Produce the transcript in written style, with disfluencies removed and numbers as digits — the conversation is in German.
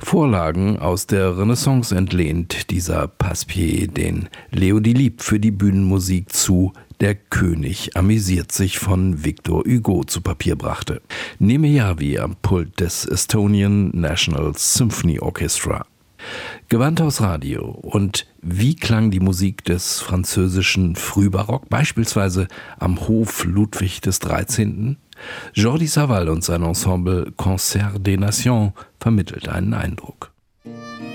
Vorlagen aus der Renaissance entlehnt dieser Passepied, den Leo Delibes für die Bühnenmusik zu Der König amüsiert sich von Victor Hugo zu Papier brachte. Neme Jarvi am Pult des Estonian National Symphony Orchestra. Gewandhaus Radio. Und wie klang die Musik des französischen Frühbarock, beispielsweise am Hof Ludwig des 13.? Jordi Savall und sein Ensemble Concert des Nations vermittelt einen Eindruck.